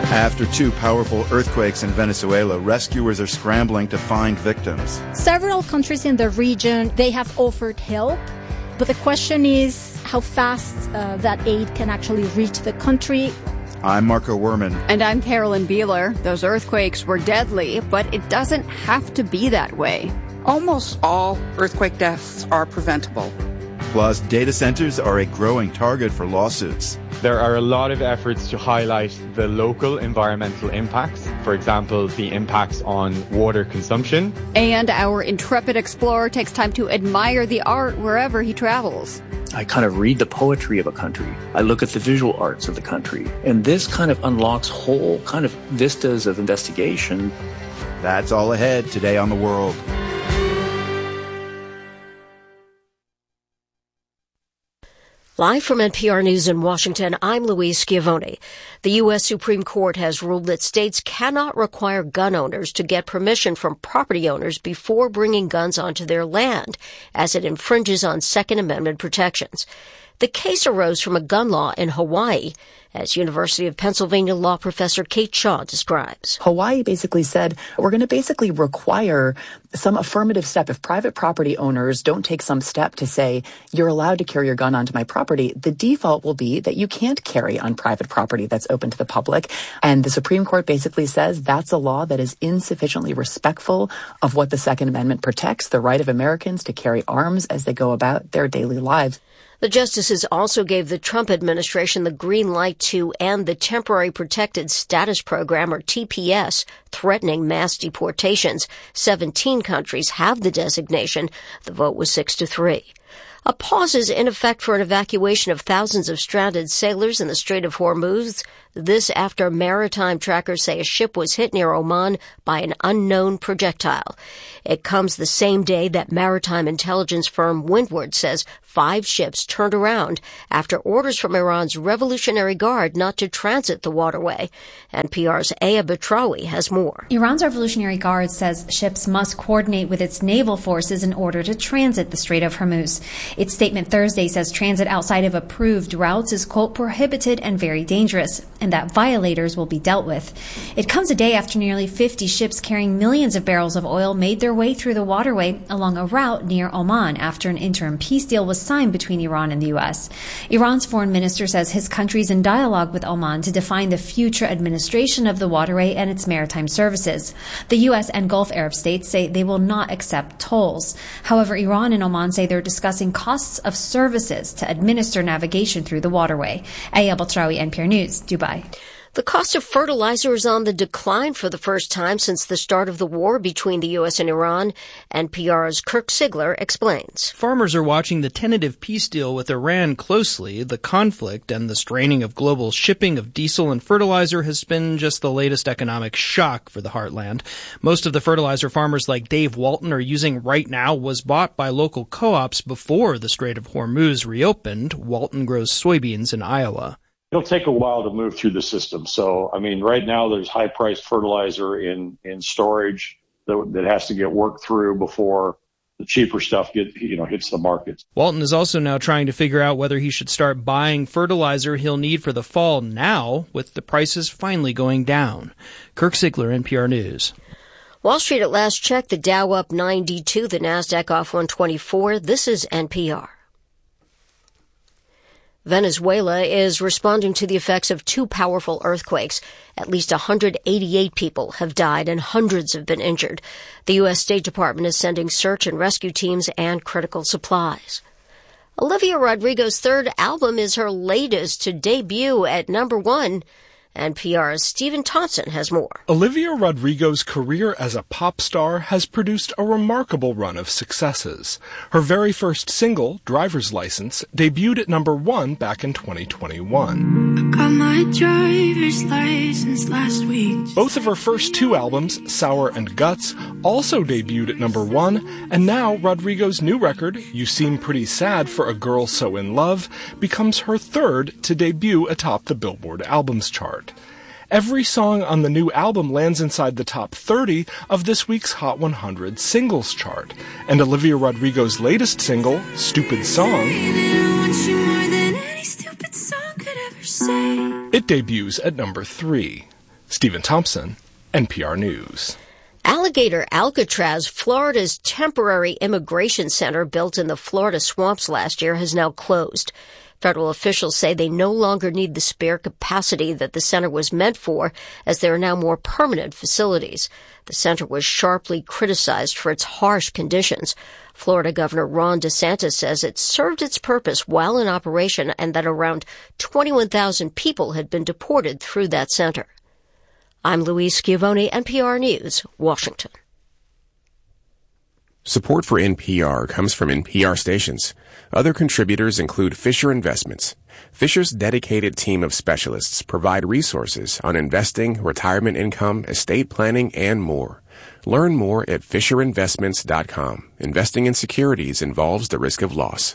After two powerful earthquakes in Venezuela, rescuers are scrambling to find victims. Several countries in the region, they have offered help, but the question is how fast that aid can actually reach the country. I'm Marco Werman. And I'm Carolyn Beeler. Those earthquakes were deadly, but it doesn't have to be that way. Almost all earthquake deaths are preventable. Plus, data centers are a growing target for lawsuits. There are a lot of efforts to highlight the local environmental impacts, for example, the impacts on water consumption. And our intrepid explorer takes time to admire the art wherever he travels. I kind of read the poetry of a country. I look at the visual arts of the country. And this kind of unlocks whole kind of vistas of investigation. That's all ahead today on The World. Live from NPR News in Washington, I'm Louise Schiavone. The U.S. Supreme Court has ruled that states cannot require gun owners to get permission from property owners before bringing guns onto their land, as it infringes on Second Amendment protections. The case arose from a gun law in Hawaii, as University of Pennsylvania law professor Kate Shaw describes. Hawaii basically said, we're going to basically require some affirmative step. If private property owners don't take some step to say, you're allowed to carry your gun onto my property, the default will be that you can't carry on private property that's open to the public. And the Supreme Court basically says that's a law that is insufficiently respectful of what the Second Amendment protects, the right of Americans to carry arms as they go about their daily lives. The justices also gave the Trump administration the green light to end the Temporary Protected Status Program, or TPS, threatening mass deportations. 17 countries have the designation. The vote was 6-3. A pause is in effect for an evacuation of thousands of stranded sailors in the Strait of Hormuz. This after maritime trackers say a ship was hit near Oman by an unknown projectile. It comes the same day that maritime intelligence firm Windward says 5 ships turned around after orders from Iran's Revolutionary Guard not to transit the waterway. NPR's Aya Batrawi has more. Iran's Revolutionary Guard says ships must coordinate with its naval forces in order to transit the Strait of Hormuz. Its statement Thursday says transit outside of approved routes is, quote, prohibited and very dangerous, and that violators will be dealt with. It comes a day after nearly 50 ships carrying millions of barrels of oil made their way through the waterway along a route near Oman after an interim peace deal was signed between Iran and the U.S. Iran's foreign minister says his country's in dialogue with Oman to define the future administration of the waterway and its maritime services. The U.S. and Gulf Arab states say they will not accept tolls. However, Iran and Oman say they're discussing costs of services to administer navigation through the waterway. Aya Batrawi, NPR News, Dubai. The cost of fertilizer is on the decline for the first time since the start of the war between the U.S. and Iran. NPR's Kirk Sigler explains. Farmers are watching the tentative peace deal with Iran closely. The conflict and the straining of global shipping of diesel and fertilizer has been just the latest economic shock for the heartland. Most of the fertilizer farmers like Dave Walton are using right now was bought by local co-ops before the Strait of Hormuz reopened. Walton grows soybeans in Iowa. It'll take a while to move through the system. So, I mean, right now there's high-priced fertilizer in storage that has to get worked through before the cheaper stuff hits the markets. Walton is also now trying to figure out whether he should start buying fertilizer he'll need for the fall now, with the prices finally going down. Kirk Sigler, NPR News. Wall Street at last check, the Dow up 92, the Nasdaq off 124. This is NPR. Venezuela is responding to the effects of 2 powerful earthquakes. At least 188 people have died and hundreds have been injured. The U.S. State Department is sending search and rescue teams and critical supplies. Olivia Rodrigo's third album is her latest to debut at #1. NPR's Stephen Thompson has more. Olivia Rodrigo's career as a pop star has produced a remarkable run of successes. Her very first single, Driver's License, debuted at #1 back in 2021. I got my driver's license last week. Both of her first 2 albums, Sour and Guts, also debuted at #1, and now Rodrigo's new record, You Seem Pretty Sad for a Girl So in Love, becomes her third to debut atop the Billboard Albums chart. Every song on the new album lands inside the top 30 of this week's Hot 100 singles chart. And Olivia Rodrigo's latest single, Stupid Song, it debuts at #3. Stephen Thompson, NPR News. Alligator Alcatraz, Florida's temporary immigration center built in the Florida swamps last year, has now closed. Federal officials say they no longer need the spare capacity that the center was meant for, as there are now more permanent facilities. The center was sharply criticized for its harsh conditions. Florida Governor Ron DeSantis says it served its purpose while in operation and that around 21,000 people had been deported through that center. I'm Louise Schiavone, NPR News, Washington. Support for NPR comes from NPR stations. Other contributors include Fisher Investments. Fisher's dedicated team of specialists provide resources on investing, retirement income, estate planning, and more. Learn more at FisherInvestments.com. Investing in securities involves the risk of loss.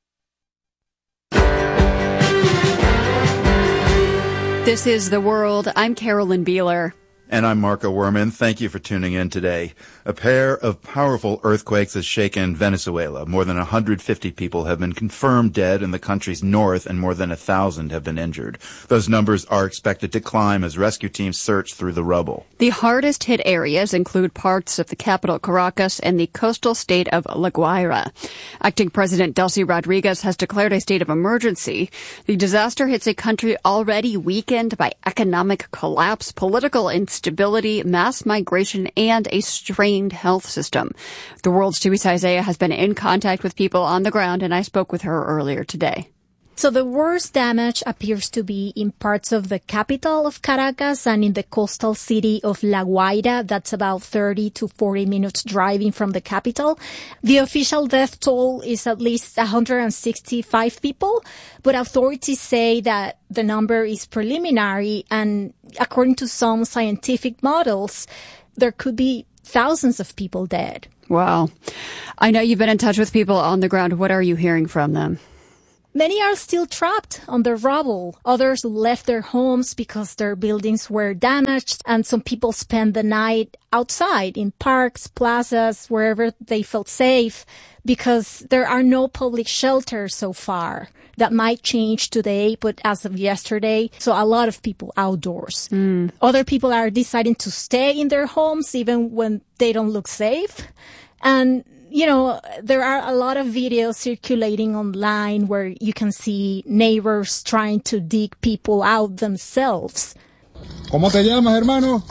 This is The World. I'm Carolyn Beeler. And I'm Marco Werman. Thank you for tuning in today. A pair of powerful earthquakes has shaken Venezuela. More than 150 people have been confirmed dead in the country's north, and more than 1,000 have been injured. Those numbers are expected to climb as rescue teams search through the rubble. The hardest hit areas include parts of the capital Caracas and the coastal state of La Guaira. Acting President Delcy Rodriguez has declared a state of emergency. The disaster hits a country already weakened by economic collapse, political instability, mass migration, and a strained health system. The World's Teresa Isaiah has been in contact with people on the ground, and I spoke with her earlier today. So the worst damage appears to be in parts of the capital of Caracas and in the coastal city of La Guaira. That's about 30 to 40 minutes driving from the capital. The official death toll is at least 165 people, but authorities say that the number is preliminary, and according to some scientific models, there could be thousands of people dead. Wow. I know you've been in touch with people on the ground. What are you hearing from them? Many are still trapped on the rubble. Others left their homes because their buildings were damaged, and some people spent the night outside in parks, plazas, wherever they felt safe, because there are no public shelters so far. That might change today, but as of yesterday, so a lot of people outdoors. Other people are deciding to stay in their homes even when they don't look safe. And you know, there are a lot of videos circulating online where you can see neighbors trying to dig people out themselves. ¿Cómo te llamas, hermano?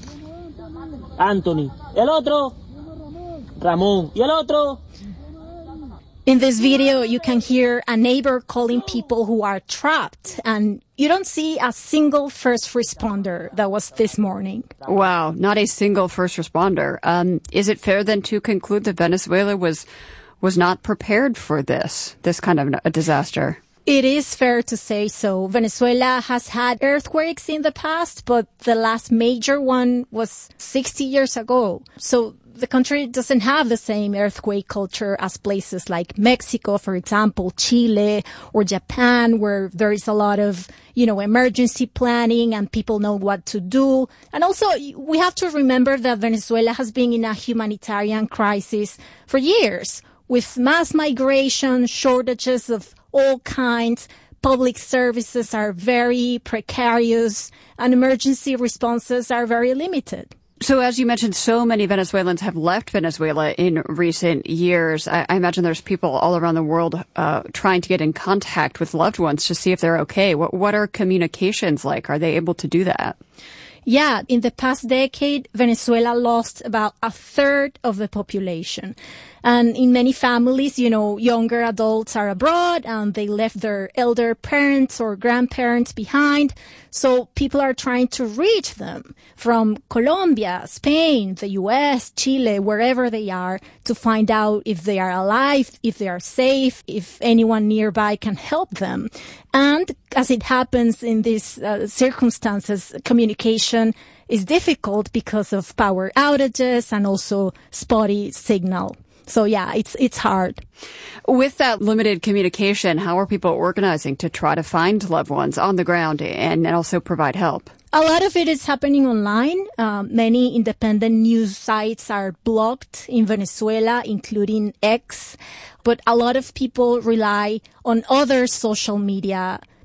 Anthony. El otro? Ramón. ¿Y el otro? In this video, you can hear a neighbor calling people who are trapped, and you don't see a single first responder. That was this morning. Wow, not a single first responder. Is it fair then to conclude that Venezuela was not prepared for this kind of a disaster? It is fair to say so. Venezuela has had earthquakes in the past, but the last major one was 60 years ago. So the country doesn't have the same earthquake culture as places like Mexico, for example, Chile, or Japan, where there is a lot of, emergency planning and people know what to do. And also, we have to remember that Venezuela has been in a humanitarian crisis for years, with mass migration, shortages of all kinds. Public services are very precarious, and emergency responses are very limited. So as you mentioned, so many Venezuelans have left Venezuela in recent years. I imagine there's people all around the world trying to get in contact with loved ones to see if they're okay. What are communications like? Are they able to do that? Yeah, in the past decade, Venezuela lost about a third of the population. And in many families, younger adults are abroad and they left their elder parents or grandparents behind. So people are trying to reach them from Colombia, Spain, the US, Chile, wherever they are, to find out if they are alive, if they are safe, if anyone nearby can help them. And as it happens in these circumstances, communication is difficult because of power outages and also spotty signal. So yeah, it's hard. With that limited communication, how are people organizing to try to find loved ones on the ground and also provide help? A lot of it is happening online. Many independent news sites are blocked in Venezuela, including X. But a lot of people rely on other social media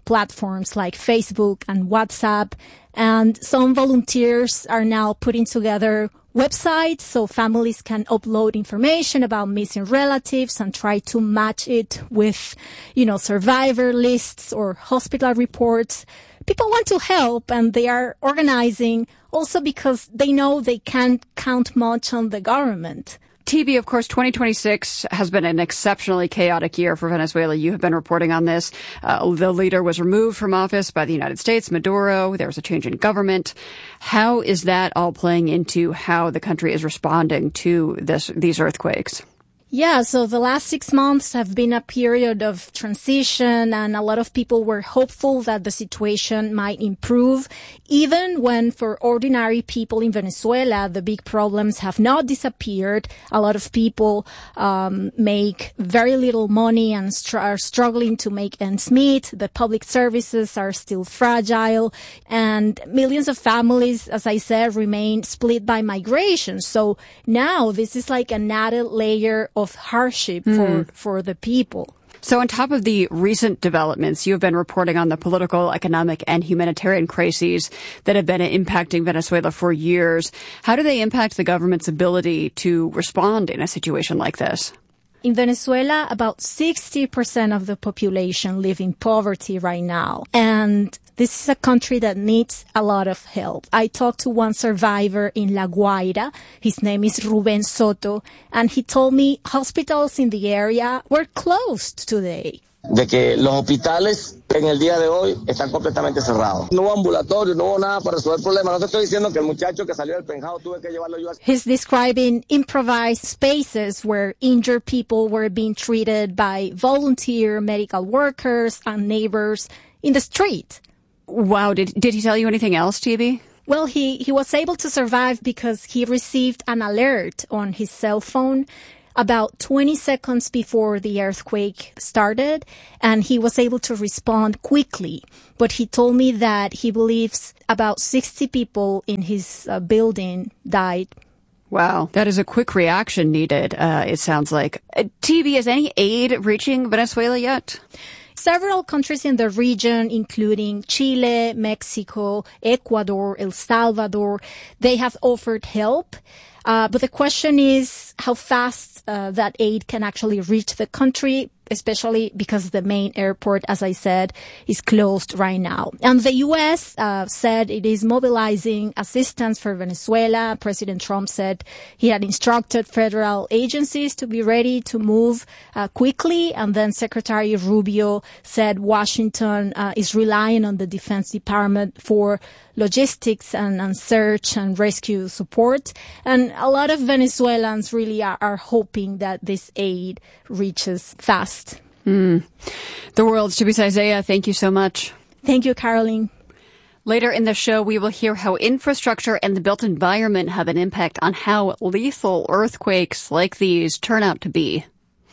platforms like Facebook and WhatsApp. And some volunteers are now putting together websites so families can upload information about missing relatives and try to match it with, survivor lists or hospital reports. People want to help, and they are organizing also because they know they can't count much on the government. TB, of course, 2026 has been an exceptionally chaotic year for Venezuela. You have been reporting on this. The leader was removed from office by the United States, Maduro. There was a change in government. How is that all playing into how the country is responding to these earthquakes? Yeah, so the last 6 months have been a period of transition, and a lot of people were hopeful that the situation might improve, even when for ordinary people in Venezuela, the big problems have not disappeared. A lot of people make very little money and are struggling to make ends meet. The public services are still fragile, and millions of families, as I said, remain split by migration. So now this is like an added layer of hardship for the people. So on top of the recent developments, you have been reporting on the political, economic, and humanitarian crises that have been impacting Venezuela for years. How do they impact the government's ability to respond in a situation like this? In Venezuela, about 60% of the population live in poverty right now. And this is a country that needs a lot of help. I talked to one survivor in La Guaira. His name is Ruben Soto. And he told me hospitals in the area were closed today. De que los hospitales en el día de hoy están completamente cerrados. No hubo ambulatorio, no hubo nada para resolver problemas. No te estoy diciendo que el muchacho que salió del penthouse tuve que llevarlo yo a... He's describing improvised spaces where injured people were being treated by volunteer medical workers and neighbors in the street. Wow. Did he tell you anything else, TB? Well, he was able to survive because he received an alert on his cell phone about 20 seconds before the earthquake started, and he was able to respond quickly. But he told me that he believes about 60 people in his building died. Wow, that is a quick reaction needed, it sounds like. TB, is any aid reaching Venezuela yet? Several countries in the region, including Chile, Mexico, Ecuador, El Salvador, they have offered help. But the question is how fast that aid can actually reach the country, especially because the main airport, as I said, is closed right now. And the U.S. Said it is mobilizing assistance for Venezuela. President Trump said he had instructed federal agencies to be ready to move quickly. And then Secretary Rubio said Washington is relying on the Defense Department for logistics and search and rescue support. And a lot of Venezuelans really are hoping that this aid reaches fast. The World's Chibiza Isaiah, thank you so much. Thank you, Caroline. Later in the show, we will hear how infrastructure and the built environment have an impact on how lethal earthquakes like these turn out to be.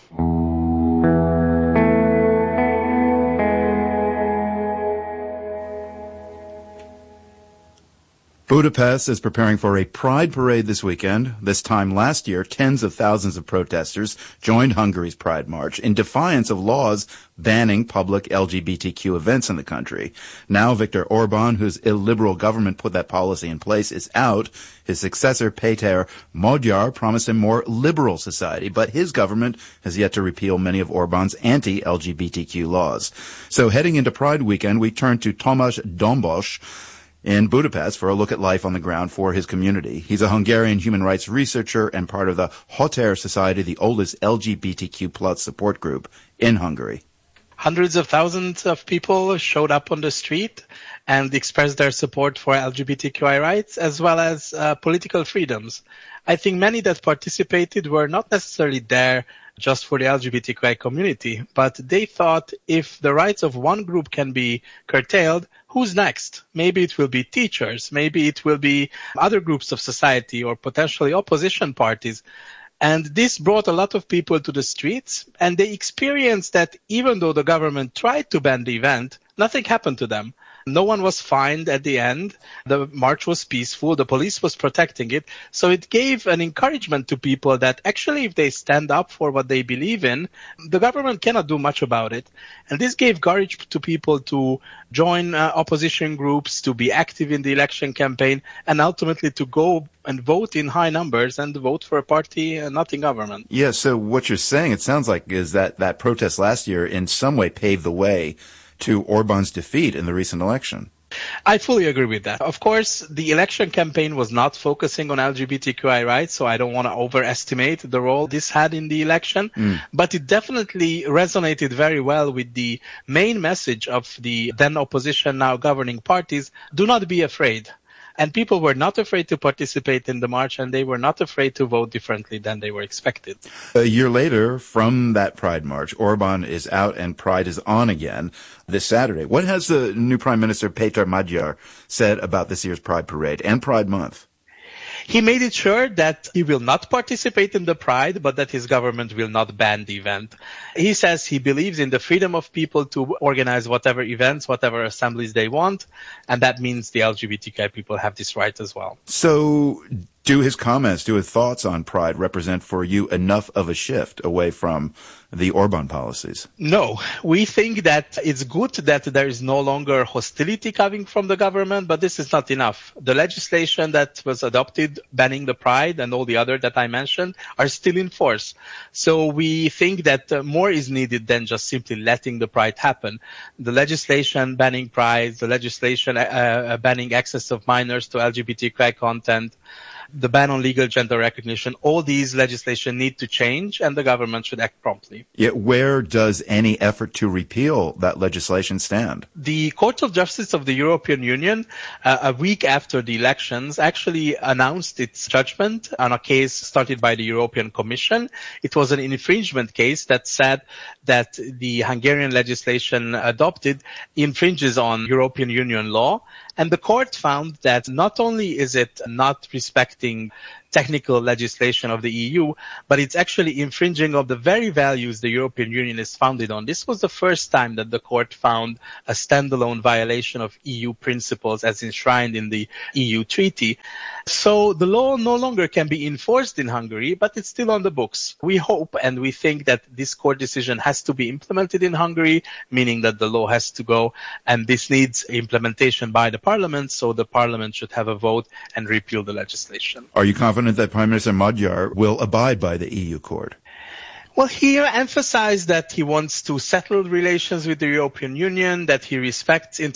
Budapest is preparing for a pride parade this weekend. This time last year, tens of thousands of protesters joined Hungary's Pride March in defiance of laws banning public LGBTQ events in the country. Now Viktor Orban, whose illiberal government put that policy in place, is out. His successor, Péter Magyar, promised a more liberal society, but his government has yet to repeal many of Orban's anti-LGBTQ laws. So heading into Pride weekend, we turn to Tomasz Dombos in Budapest for a look at life on the ground for his community. He's a Hungarian human rights researcher and part of the Hotár Society, the oldest LGBTQ plus support group in Hungary. Hundreds of thousands of people showed up on the street and expressed their support for LGBTQI rights as well as political freedoms. I think many that participated were not necessarily there just for the LGBTQI community, but they thought if the rights of one group can be curtailed, who's next? Maybe it will be teachers, maybe it will be other groups of society or potentially opposition parties. And this brought a lot of people to the streets, and they experienced that even though the government tried to ban the event, nothing happened to them. No one was fined at the end. The march was peaceful. The police was protecting it. So it gave an encouragement to people that actually if they stand up for what they believe in, the government cannot do much about it. And this gave courage to people to join opposition groups, to be active in the election campaign, and ultimately to go and vote in high numbers and vote for a party not in government. Yeah, so what you're saying, it sounds like, is that protest last year in some way paved the way to Orban's defeat in the recent election. I fully agree with that. Of course, the election campaign was not focusing on LGBTQI rights, so I don't want to overestimate the role this had in the election. But it definitely resonated very well with the main message of the then opposition, now governing parties: do not be afraid. And people were not afraid to participate in the march, and they were not afraid to vote differently than they were expected. A year later, from that Pride March, Orban is out and Pride is on again this Saturday. What has the new Prime Minister Péter Magyar said about this year's Pride Parade and Pride Month? He made it sure that he will not participate in the Pride, but that his government will not ban the event. He says he believes in the freedom of people to organize whatever events, whatever assemblies they want, and that means the LGBTQI people have this right as well. So do his comments, do his thoughts on Pride represent for you enough of a shift away from the Orban policies? No, we think that it's good that there is no longer hostility coming from the government, but this is not enough. The legislation that was adopted banning the Pride and all the other that I mentioned are still in force. So we think that more is needed than just simply letting the Pride happen. The legislation banning Pride, the legislation banning access of minors to LGBTQI content, the ban on legal gender recognition, all these legislation need to change, and the government should act promptly. Yet where does any effort to repeal that legislation stand? The Court of Justice of the European Union, a week after the elections, actually announced its judgment on a case started by the European Commission. It was an infringement case that said that the Hungarian legislation adopted infringes on European Union law. And the court found that not only is it not respecting technical legislation of the EU, but it's actually infringing of the very values the European Union is founded on. This was the first time that the court found a standalone violation of EU principles as enshrined in the EU treaty. So the law no longer can be enforced in Hungary, but it's still on the books. We hope and we think that this court decision has to be implemented in Hungary, meaning that the law has to go, and this needs implementation by the parliament, so the parliament should have a vote and repeal the legislation. Are you confident that Prime Minister Magyar will abide by the EU court? Well, he emphasized that he wants to settle relations with the European Union, that he respects international